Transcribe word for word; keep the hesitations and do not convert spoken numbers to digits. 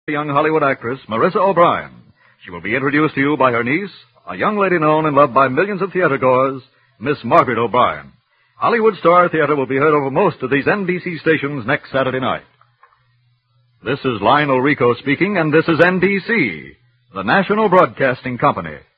young Hollywood actress, Marissa O'Brien. She will be introduced to you by her niece, a young lady known and loved by millions of theatergoers, Miss Margaret O'Brien. Hollywood Star Theater will be heard over most of these N B C stations next Saturday night. This is Lionel Rico speaking, and this is N B C, the National Broadcasting Company.